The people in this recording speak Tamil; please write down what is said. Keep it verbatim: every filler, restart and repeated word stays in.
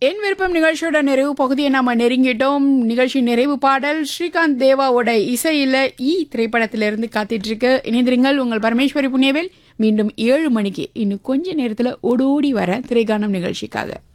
என் விருப்பம் நிகழ்ச்சியோட நிறைவு பகுதியை நாம நெருங்கிட்டோம். நிகழ்ச்சி நிறைவு பாடல் ஸ்ரீகாந்த் தேவாவோட இசையில ஈ திரைப்படத்திலிருந்து காத்துட்டு இருக்கு. இணைந்திருங்கள். உங்கள் பரமேஸ்வரி புண்ணியவேல். மீண்டும் ஏழு மணிக்கு இன்னும் கொஞ்ச நேரத்துல ஓடோடி வர திரைகானம் நிகழ்ச்சிக்காக.